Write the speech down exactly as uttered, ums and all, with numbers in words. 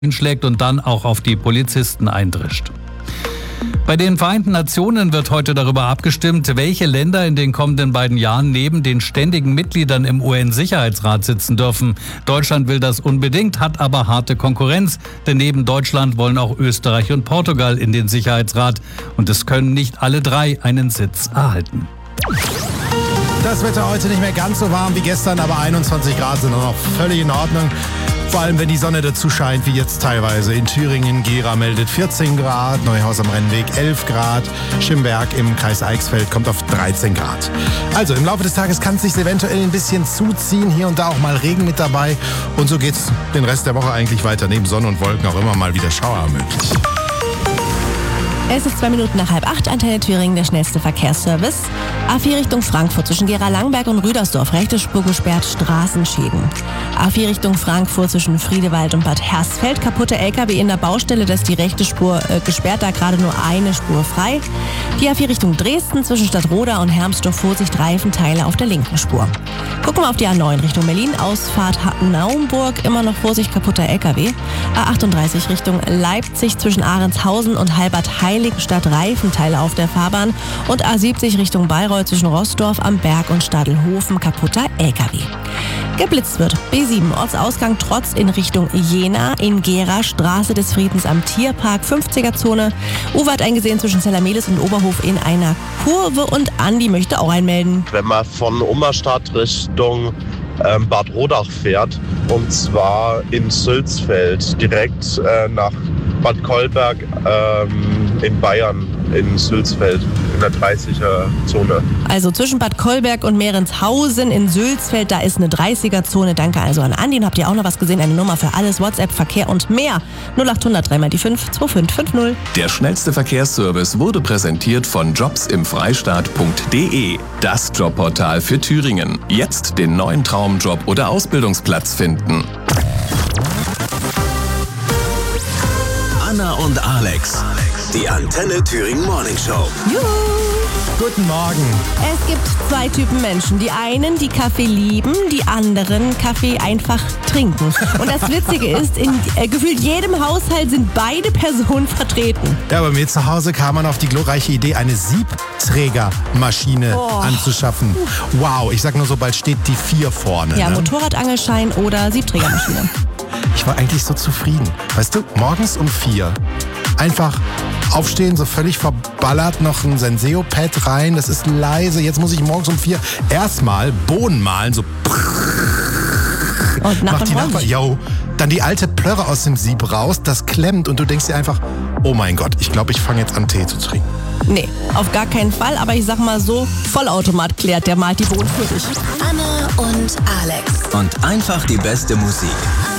schlägt und dann auch auf die Polizisten eindrischt. Bei den Vereinten Nationen wird heute darüber abgestimmt, welche Länder in den kommenden beiden Jahren neben den ständigen Mitgliedern im U N-Sicherheitsrat sitzen dürfen. Deutschland will das unbedingt, hat aber harte Konkurrenz, denn neben Deutschland wollen auch Österreich und Portugal in den Sicherheitsrat und es können nicht alle drei einen Sitz erhalten. Das Wetter heute nicht mehr ganz so warm wie gestern, aber einundzwanzig Grad sind noch völlig in Ordnung. Vor allem, wenn die Sonne dazu scheint, wie jetzt teilweise. In Thüringen, Gera meldet vierzehn Grad, Neuhaus am Rennweg elf Grad, Schimberg im Kreis Eichsfeld kommt auf dreizehn Grad. Also im Laufe des Tages kann es sich eventuell ein bisschen zuziehen, hier und da auch mal Regen mit dabei. Und so geht's den Rest der Woche eigentlich weiter. Neben Sonne und Wolken auch immer mal wieder Schauer möglich. Es ist zwei Minuten nach halb acht, Antenne Thüringen, der schnellste Verkehrsservice. A vier Richtung Frankfurt zwischen Gera-Langberg und Rüdersdorf, rechte Spur gesperrt, Straßenschäden. A vier Richtung Frankfurt zwischen Friedewald und Bad Hersfeld, kaputte L K W in der Baustelle, da ist die rechte Spur äh, gesperrt, da gerade nur eine Spur frei. Die A vier Richtung Dresden zwischen Stadtroda und Hermsdorf, Vorsicht, Reifenteile auf der linken Spur. Gucken wir auf die A neun Richtung Berlin, Ausfahrt Naumburg, immer noch Vorsicht, kaputter L K W. A achtunddreißig Richtung Leipzig zwischen Ahrendshausen und Halbert-Heiligenstadt, Reifenteile auf der Fahrbahn. Und A siebzig Richtung Bayreuth zwischen Rossdorf am Berg und Stadelhofen, kaputter L K W. Geblitzt wird B sieben, Ortsausgang Trotz in Richtung Jena, in Gera, Straße des Friedens am Tierpark, fünfziger-Zone. Uwe hat eingesehen zwischen Zellermelis und Oberhof in einer Kurve und Andi möchte auch einmelden. Wenn man von Ummerstadt Richtung ähm, Bad Rodach fährt, und zwar in Sülzfeld, direkt äh, nach Bad Kolberg ähm, in Bayern, in Sülzfeld, in der dreißiger-Zone. Also zwischen Bad Kolberg und Mehrenshausen in Sülzfeld, da ist eine dreißiger-Zone. Danke also an Andi. Und habt ihr auch noch was gesehen? Eine Nummer für alles, WhatsApp, Verkehr und mehr. null achthundert drei mal die fünf zwei fünf fünf null. Der schnellste Verkehrsservice wurde präsentiert von jobs im freistaat punkt de. Das Jobportal für Thüringen. Jetzt den neuen Traumjob oder Ausbildungsplatz finden. Anna und Alex, die Antenne Thüringen Morning Show. Juhu! Guten Morgen. Es gibt zwei Typen Menschen. Die einen, die Kaffee lieben, die anderen Kaffee einfach trinken. Und das Witzige ist, in äh, gefühlt jedem Haushalt sind beide Personen vertreten. Ja, bei mir zu Hause kam man auf die glorreiche Idee, eine Siebträgermaschine Oh. anzuschaffen. Wow, ich sag nur so, bald steht die vier vorne. Ja, ne? Motorradangelschein oder Siebträgermaschine. Ich war eigentlich so zufrieden. Weißt du, morgens um vier einfach aufstehen, so völlig verballert, noch ein Senseo-Pad rein, das ist leise. Jetzt muss ich morgens um vier erstmal Bohnen mahlen, so Und nach macht die Nachbar, yo, dann die alte Plörre aus dem Sieb raus, das klemmt und du denkst dir einfach, oh mein Gott, ich glaube, ich fange jetzt an, Tee zu trinken. Nee, auf gar keinen Fall, aber ich sag mal so, Vollautomat klärt, der malt die Bohnen für dich. Anna und Alex. Und einfach die beste Musik.